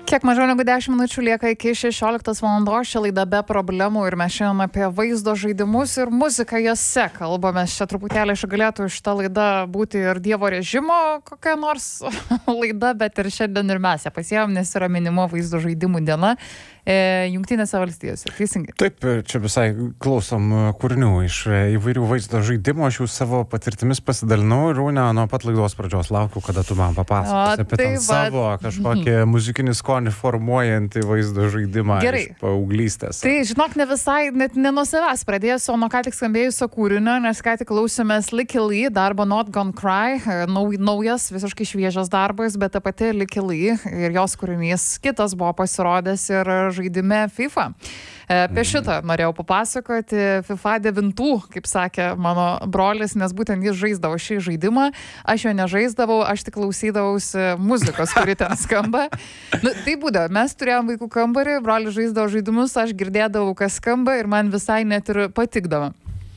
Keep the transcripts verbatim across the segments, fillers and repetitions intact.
Kiek mažiau negu dešimt minučių lieka iki šešioliktos valandos, šią laidą be problemų ir mes šiandien apie vaizdo žaidimus ir muziką jose kalbame. Čia truputėlį galėtų šitą laidą būti ir Dievo režimo kokia nors laida, bet ir šiandien ir mes ją pasiėmėm, nes yra minima vaizdo žaidimų diena e, Jungtinėse valstijose. Teisingai. Taip, čia visai klausom kūrinių iš įvairių vaizdo žaidimų. Aš jau savo patirtimis pasidalinau ir Rūne, nuo pat laidos pradžios laukiu, kada tu man papasakosi apie tai ten savo kažkokį muzikinį skonį formuojantį vaizdo žaidimą. Gerai. Iš paauglystės. Tai žinok, ne visai, net ne nuo savęs pradėsiu, o nuo ką tik skambėjusio kūrinio, nes ką tik klausėmės Licky Lee darbo Not Gonna Cry, nau, naujas, visiškai šviežias darbas, bet ta pati Licky Lee ir jos kūrinys kitas buvo pasirodęs ir žaidime FIFA. Apie šitą norėjau papasakoti. FIFA devintų, kaip sakė mano brolis, nes būtent jis žaisdavo šį žaidimą. Aš jo nežaisdavau, aš tik klausydavausi muzikos, kuri ten skamba. Nu, tai būdavo, mes turėjom vaikų kambarį, brolis žaisdavo žaidimus, aš girdėdavau, kas skamba ir man visai net ir patikdavo.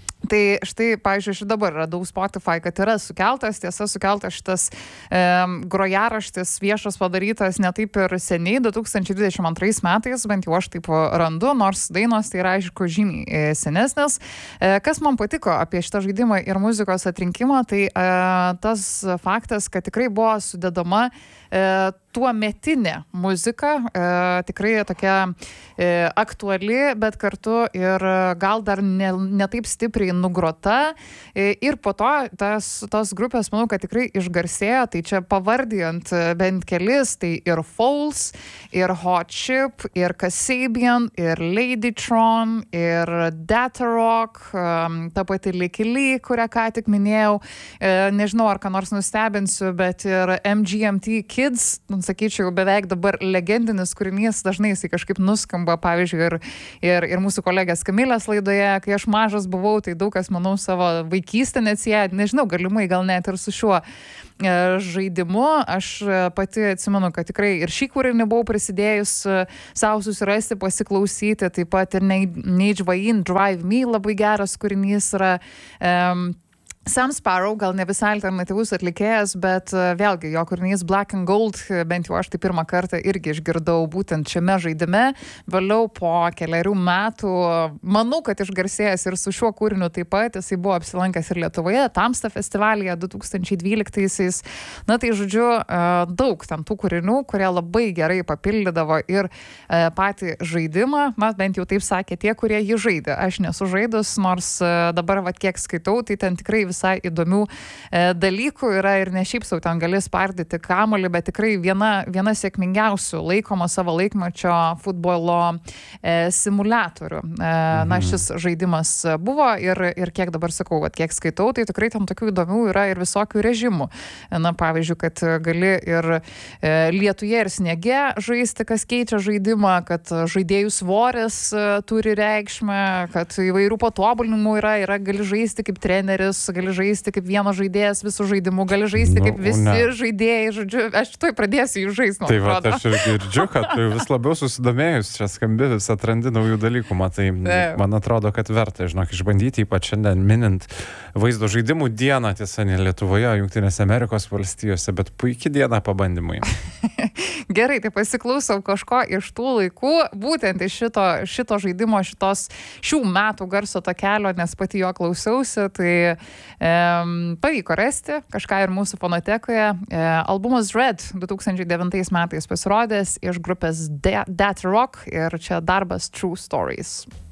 Tai štai, pavyzdžiui, aš dabar radau Spotify, kad yra sukeltas, tiesa, sukeltas šitas e, grojaraštis viešas padarytas ne taip ir seniai, du tūkstančiai dvidešimt antrais metais, bent jau aš taip randu, nors dainos tai yra, aišku, žymiai e, senesnės. E, kas man patiko apie šitą žaidimą ir muzikos atrinkimą, tai e, tas faktas, kad tikrai buvo sudedama e, tuo metinė muzika, e, tikrai tokia e, aktuali, bet kartu ir gal dar ne, ne taip stipriai nugrota. E, ir po to tas, tos grupės, manau, kad tikrai išgarsėjo, tai čia pavardijant bent kelis, tai ir Foals, ir Hot Chip, ir Kasabian, ir Ladytron, ir Data Rock, um, ta pati Licky Lee, kurią ką tik minėjau. E, nežinau, ar ką nors nustebinsiu, bet ir M G M T Kids, sakyčiau, beveik dabar legendinis kūrinys, dažnai jisai kažkaip nuskamba, pavyzdžiui, ir, ir, ir mūsų kolegės Kamilės laidoje, kai aš mažas buvau, tai daug kas, manau, savo vaikystę neatsieja, nežinau, galimai gal net ir su šiuo e, žaidimu. Aš pati atsimenu, kad tikrai ir šį kūrinį buvau prisidėjus savo susirasti, pasiklausyti, taip pat ir Nage Vain Drive Me, labai geras kūrinys yra. E, Sam Sparrow, gal ne visai alternatyvus atlikėjas, bet vėlgi jo kūrinys Black and Gold, bent jau aš tai pirmą kartą irgi išgirdau būtent šiame žaidime. Vėliau po keliarių metų, manau, kad išgarsėjęs ir su šiuo kūriniu taip pat, jisai buvo apsilankęs ir Lietuvoje, Tamsta festivalyje du tūkstančiai dvyliktaisiais. Na tai žodžiu, daug tam tų kūrinių, kurie labai gerai papildydavo ir patį žaidimą. Na, bent jau taip sakė tie, kurie jį žaidė. Aš nesu žaidus, nors dabar vat kiek skaitau, tai ten tikrai visai įdomių e, dalykų yra ir ne šiaip sau ten gali spardyti kamuolį, bet tikrai viena, viena sėkmingiausių laikoma savo laikmačio futbolo e, simuliatorių. E, mhm. Na, šis žaidimas buvo ir, ir kiek dabar sakau, kad kiek skaitau, tai tikrai tam tokių įdomių yra ir visokių režimų. Na, pavyzdžiui, kad gali ir e, lietuje ir sniege žaisti, kas keičia žaidimą, kad žaidėjų svoris e, turi reikšmę, kad įvairių patobulinimų yra, yra gali žaisti kaip treneris, gali žaisti kaip vieno žaidėjas visų žaidimų, gali žaisti nu, kaip visi ne. žaidėjai, žodžiu, aš tuoj pradėsiu jų žaisti. Tai va, aš ir girdžiu, kad tu vis labiau susidomėjus, čia skambi, vis atrandi naujų dalykų, matai, ne. Man atrodo, kad verta, žinok, išbandyti, ypač šiandien minint vaizdo žaidimų dieną, tiesa, ne Lietuvoje, Jungtinėse Amerikos valstijose, bet puikiai diena pabandymui. Gerai, tai pasiklausau kažko iš tų laikų, būtent iš šito, šito žaidimo, šitos šių metų garso takelio, nes pati jo klausiausi, tai e, pavyko rasti kažką ir mūsų fonotekoje. E, albumas Red du tūkstančiai devintais metais pasirodęs iš grupės Data Rock ir čia darbas True Stories.